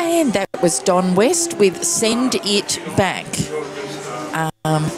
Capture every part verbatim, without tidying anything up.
And that was Don West with Send It Back. Um,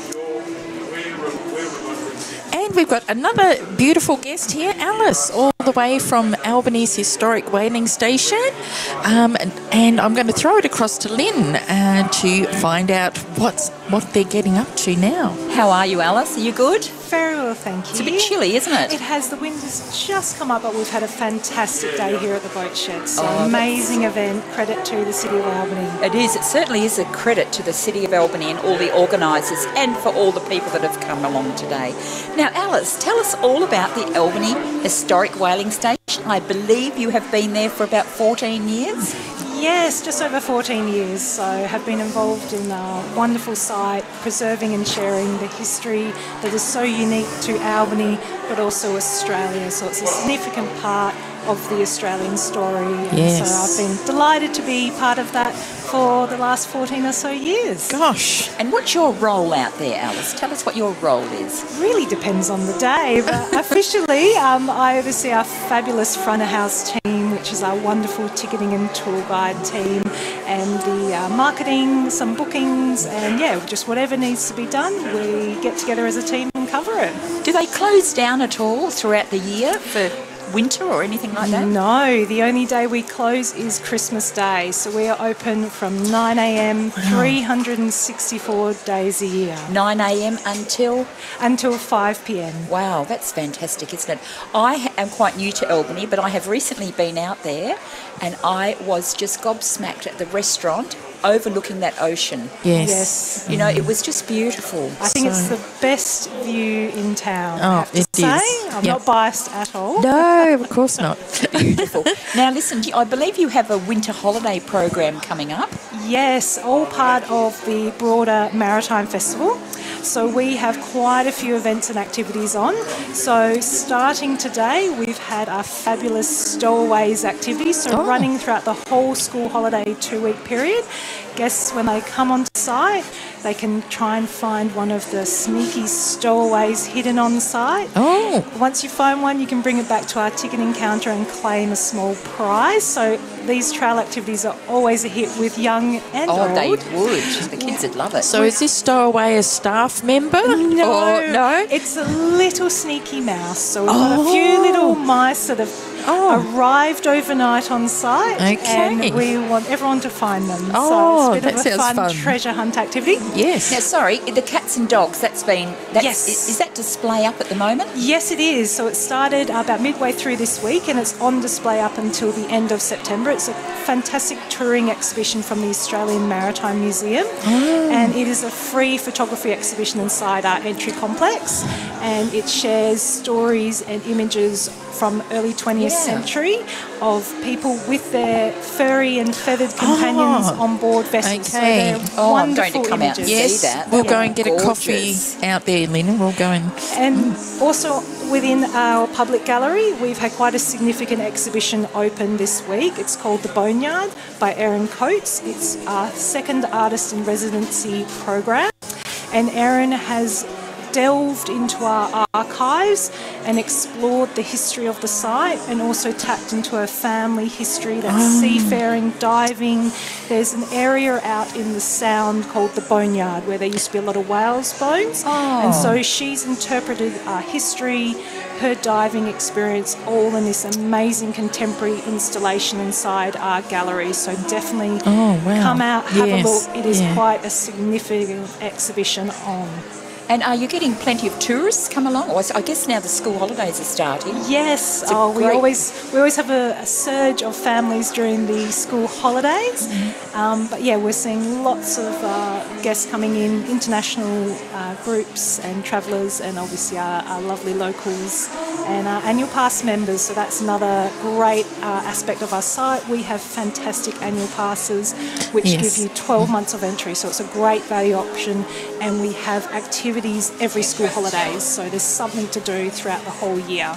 and we've got another beautiful guest here, Alice, all the way from Albany's historic whaling station. Um, and, and I'm going to throw it across to Lynn uh, to find out what's what they're getting up to now. How are you, Alice? Are you good? Very well, thank you. It's a bit chilly, isn't it? It has. The wind has just come up, but we've had a fantastic day here at the boat shed. So Oh, amazing event. Credit to the City of Albany. It is. It certainly is a credit to the City of Albany and all the organisers and for all the people that have come along today. Now, Alice, tell us all about the Albany Historic Whaling Station. I believe you have been there for about fourteen years. Yes, just over fourteen years. So have been involved in a wonderful site, preserving and sharing the history that is so unique to Albany, but also Australia. So it's a significant part of the Australian story. Yes. And so I've been delighted to be part of that for the last fourteen or so years. Gosh. And what's your role out there, Alice? Tell us what your role is. Really depends on the day, but officially um, I oversee our fabulous front of house team, which is our wonderful ticketing and tour guide team, and the uh, marketing, some bookings, and yeah, just whatever needs to be done, we get together as a team and cover it. Do they close down at all throughout the year for winter or anything like that? No, the only day we close is Christmas Day, so we are open from nine a m three hundred sixty-four days a year. nine a m until? Until five p m. Wow, that's fantastic, isn't it? I ha- am quite new to Albany, but I have recently been out there and I was just gobsmacked at the restaurant overlooking that ocean. Yes. Yes. You know, it was just beautiful. I think it's So- the best view in town, Oh, I have to it say. is. I'm Yeah. not biased at all. No, of course not. Beautiful. Now, listen, I believe you have a winter holiday program coming up. Yes, all part of the broader Maritime Festival. So we have quite a few events and activities on. So starting today, we've had our fabulous Stowaways activity. So Oh. running throughout the whole school holiday two-week period. Guests, when they come onto site, they can try and find one of the sneaky stowaways hidden on site. Oh. Once you find one, you can bring it back to our ticketing counter and claim a small prize. So these trail activities are always a hit with young and Oh, old. they would. The kids would love it. So is this stowaway a staff member? No, Or, no? it's a little sneaky mouse. So we've got a few Oh. little mice that have Oh. arrived overnight on site, Okay. and we want everyone to find them. Oh, so it's a bit that of a sounds fun, fun. treasure hunt activity. Yes. Now, sorry, the cats and dogs, that's been... That's, Yes. Is, is that display up at the moment? Yes, it is. So it started about midway through this week, and it's on display up until the end of September. It's a fantastic touring exhibition from the Australian Maritime Museum, and it is a free photography exhibition inside our entry complex, and it shares stories and images from early twentieth Yeah. century of people with their furry and feathered companions Oh, on board vessels. So okay. they're Oh, I'm going to wonderful come out and images. see that. We'll That go would and be get a coffee gorgeous. out there, Lynn. We'll go and... And also within our public gallery, we've had quite a significant exhibition open this week. It's called The Boneyard by Erin Coates. It's our second artist in residency program. And Erin has delved into our archives and explored the history of the site, and also tapped into her family history. That's seafaring, diving. There's an area out in the Sound called the Boneyard where there used to be a lot of whales' bones. And so she's interpreted our history, her diving experience, all in this amazing contemporary installation inside our gallery. So definitely Oh, wow. come out, have Yes, a look. It is yeah. quite a significant exhibition on. And are you getting plenty of tourists come along? Or I guess now the school holidays are starting. Yes, It's a oh, we great- always we always have a, a surge of families during the school holidays. Um, but yeah, we're seeing lots of uh, guests coming in, international uh, groups and travellers, and obviously our, our lovely locals and our annual pass members. So that's another great uh, aspect of our site. We have fantastic annual passes, which Yes. give you twelve months of entry. So it's a great value option, and we have activities every school holidays. So there's something to do throughout the whole year.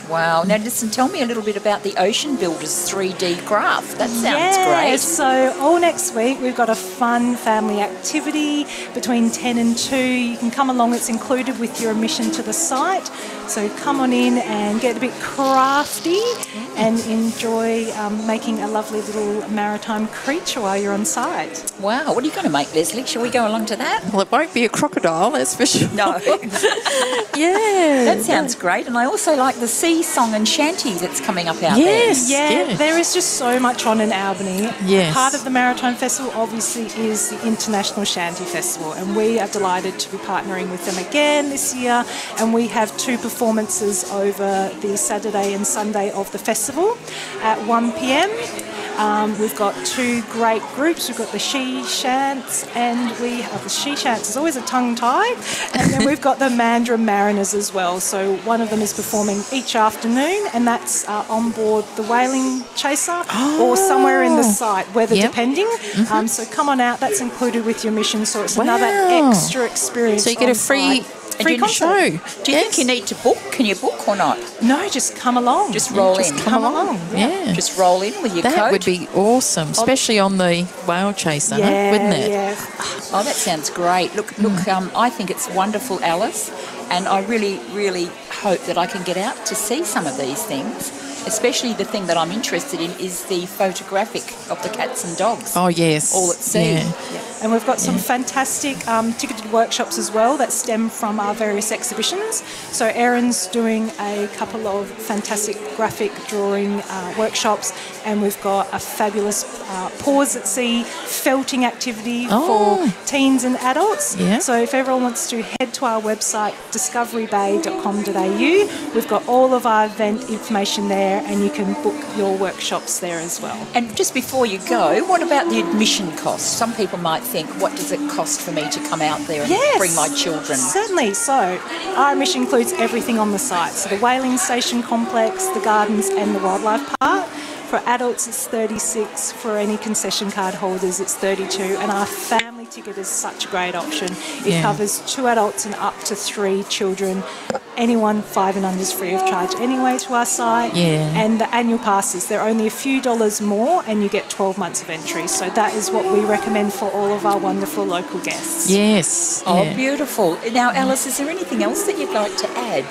Wow. Now, listen, tell me a little bit about the Ocean Builders three D craft. That sounds yeah, great. So all next week we've got a fun family activity between ten and two. You can come along. It's included with your admission to the site. So come on in and get a bit crafty and enjoy um, making a lovely little maritime creature while you're on site. Wow. What are you going to make, Leslie? Shall we go along to that? Well, it won't be a crocodile, that's for sure. No. Yeah. That sounds great. And I also like the sea song and shanty that's coming up out Yes. Yeah, yeah. there is just so much on in Albany. Yes. Part of the Maritime Festival obviously is the International Shanty Festival, and we are delighted to be partnering with them again this year. And we have two performances over the Saturday and Sunday of the festival at one p m. Um, we've got two great groups. We've got the She Shants, and we have the She Shants is always a tongue tie, and then we've got the Mandurah Mariners as well. So one of them is performing each afternoon, and that's uh, on board the Whaling Chaser Oh. or somewhere in the site, weather Yep. depending. Um, so come on out. That's included with your mission. So it's Wow. another extra experience. So you get on a free, site. And free you concert. show. Do you Yes. think you need to book? Can you book or not? No, just come along. Just roll Just in. Come along. Yeah. Just roll in with your That coat. would be awesome, especially on the whale chaser, Yeah, wouldn't it? yeah. Oh, that sounds great. Look, look. Um, I think it's wonderful, Alice, and I really, really hope that I can get out to see some of these things. Especially the thing that I'm interested in is the photographic of the cats and dogs. Oh, yes. All at sea. Yeah. Yeah. And we've got some fantastic um, ticketed workshops as well that stem from our various exhibitions. So Erin's doing a couple of fantastic graphic drawing uh, workshops, and we've got a fabulous uh, pause at sea felting activity Oh. for teens and adults. Yeah. So if everyone wants to head to our website discovery bay dot com dot a u, we've got all of our event information there, and you can book your workshops there as well. And just before you go, what about the admission cost? Some people might think, what does it cost for me to come out there and Yes, bring my children? Certainly. So our admission includes everything on the site. So the whaling station complex, the gardens and the wildlife park. For adults it's thirty-six, for any concession card holders it's thirty-two, and our family ticket is such a great option. It Yeah. covers two adults and up to three children. Anyone five and under is free of charge anyway to our site. Yeah. And the annual passes, they're only a few dollars more, and you get twelve months of entry. So that is what we recommend for all of our wonderful local guests. Yes. Oh, yeah. beautiful. Now, Alice, is there anything else that you'd like to add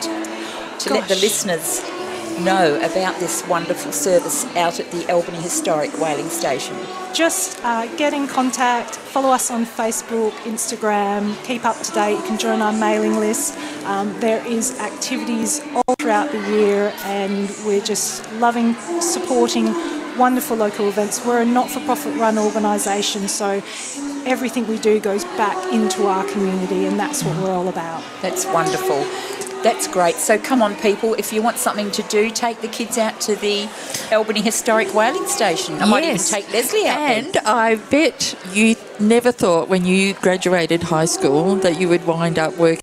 to let the Gosh. listeners know about this wonderful service out at the Albany Historic Whaling Station? Just uh, get in contact, follow us on Facebook, Instagram, keep up to date. You can join our mailing list. Um, there is activities all throughout the year, and we're just loving supporting wonderful local events. We're a not-for-profit run organisation, so everything we do goes back into our community, and that's what we're all about. That's wonderful. That's great. So come on, people, if you want something to do, take the kids out to the Albany Historic Whaling Station. I might even Yes. take Leslie out And there. I bet you never thought when you graduated high school that you would wind up working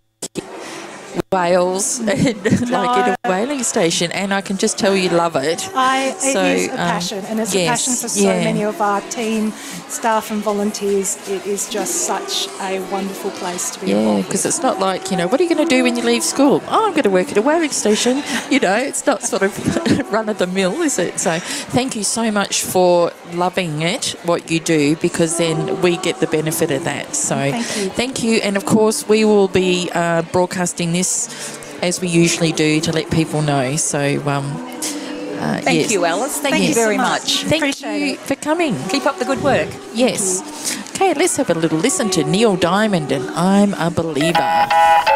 whales and like in a whaling station, and I can just tell you love it. I, it So, is a um, passion, and it's yes, a passion for so yeah. many of our team, staff and volunteers. It is just such a wonderful place to be Yeah, involved because with. it's not like, you know, what are you going to do when you leave school? Oh, I'm going to work at a whaling station. You know, it's not sort of run of the mill, is it? So thank you so much for loving it, what you do, because then we get the benefit of that. So Thank you. thank you. And of course, we will be uh, broadcasting this as we usually do to let people know. So um, uh, Thank yes. you, Alice. Thank Thank you you so very much. much. Thank Appreciate you it. for coming. Keep up the good work. Yes. Okay, let's have a little listen to Neil Diamond and I'm a Believer.